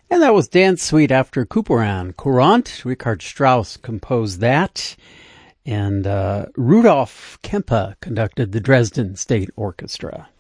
And that was Dance Suite after Couperin. Courant, Richard Strauss composed that. And Rudolf Kempe conducted the Dresden State Orchestra.